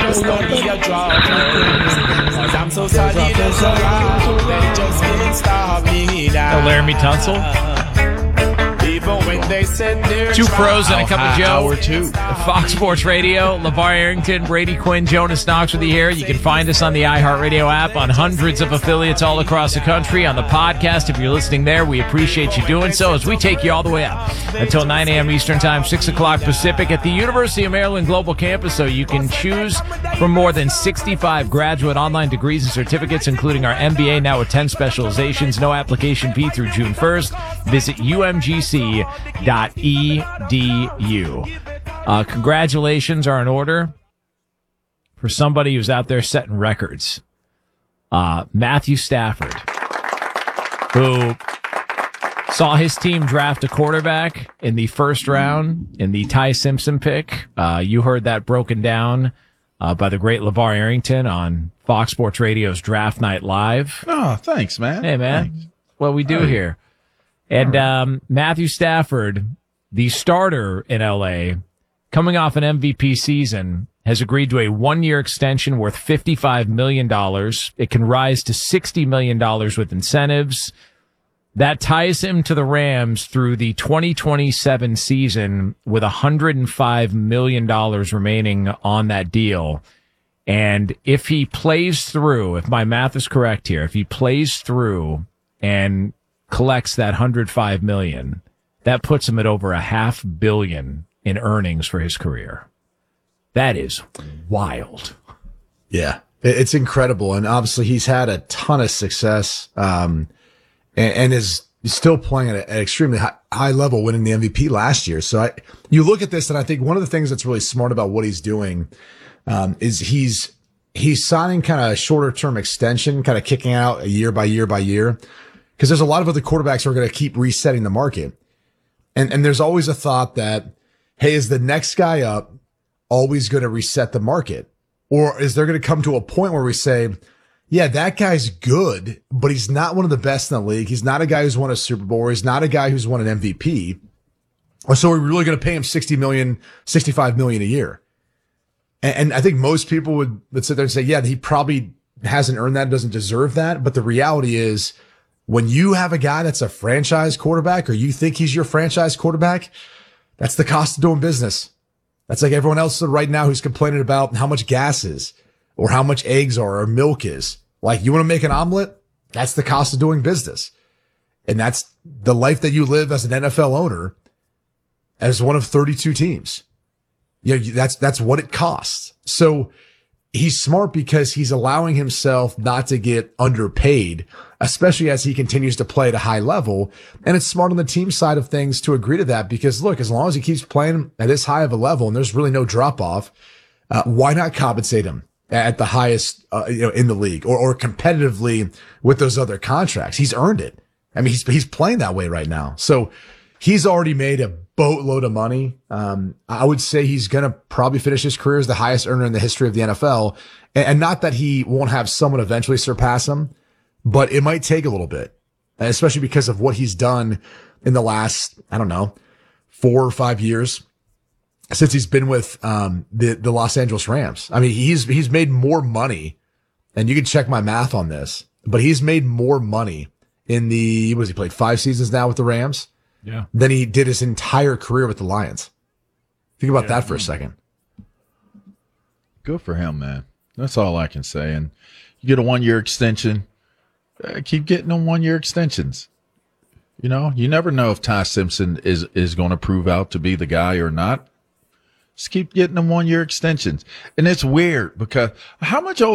just know me a drop. Cause I'm so solid and so hard that it just can't stop me now. Laramie Tunsil. Even when they said they're Two pros and a cup of Joe. Hour two. Fox Sports Radio, LeVar Arrington, Brady Quinn, Jonas Knox with you here. You can find us on the iHeartRadio app, on hundreds of affiliates all across the country, on the podcast. If you're listening there, we appreciate you doing so as we take you all the way up until 9 a.m. Eastern Time, 6 o'clock Pacific at the University of Maryland Global Campus. So you can choose from more than 65 graduate online degrees and certificates, including our MBA now with 10 specializations. No application fee through June 1st. Visit umgc.edu. Congratulations are in order for somebody who's out there setting records. Matthew Stafford, who saw his team draft a quarterback in the first round in the Ty Simpson pick. You heard that broken down by the great LeVar Arrington on Fox Sports Radio's Draft Night Live. Oh, thanks, man. Hey, man. Thanks. What we do here. And Matthew Stafford, the starter in L.A., coming off an MVP season, has agreed to a one-year extension worth $55 million. It can rise to $60 million with incentives. That ties him to the Rams through the 2027 season with $105 million remaining on that deal. And if he plays through, if my math is correct here, if he plays through and collects that $105 million, that puts him at over $500 million in earnings for his career. That is wild. Yeah, it's incredible. And obviously he's had a ton of success, and is still playing at an extremely high level, winning the MVP last year. So you look at this, and I think one of the things that's really smart about what he's doing, is he's signing kind of a shorter term extension, kind of kicking out a year by year by year. Because there's a lot of other quarterbacks who are going to keep resetting the market. And there's always a thought that, hey, is the next guy up always going to reset the market? Or is there going to come to a point where we say, yeah, that guy's good, but he's not one of the best in the league. He's not a guy who's won a Super Bowl. He's not a guy who's won an MVP. Or so we're really going to pay him $60 million, $65 million a year. And I think most people would sit there and say, yeah, he probably hasn't earned that, doesn't deserve that. But the reality is, when you have a guy that's a franchise quarterback, or you think he's your franchise quarterback, that's the cost of doing business. That's like everyone else right now who's complaining about how much gas is, or how much eggs are, or milk is. Like, you want to make an omelet? That's the cost of doing business. And that's the life that you live as an NFL owner, as one of 32 teams. You know, that's what it costs. So he's smart because he's allowing himself not to get underpaid, especially as he continues to play at a high level. And it's smart on the team side of things to agree to that, because look, as long as he keeps playing at this high of a level and there's really no drop off, why not compensate him at the highest, in the league, or competitively with those other contracts? He's earned it. I mean, he's playing that way right now. So he's already made a boatload of money. I would say he's going to probably finish his career as the highest earner in the history of the NFL. And not that he won't have someone eventually surpass him, but it might take a little bit, especially because of what he's done in the last, 4 or 5 years since he's been with, the Los Angeles Rams. I mean, he's made more money, and you can check my math on this, but he's made more money in he played 5 seasons now with the Rams. Yeah. Than he did his entire career with the Lions. Think about that for a second. Good for him, man. That's all I can say. And you get a 1-year extension. Keep getting them 1-year extensions. You know, you never know if Ty Simpson is going to prove out to be the guy or not. Just keep getting them 1-year extensions. And it's weird because how much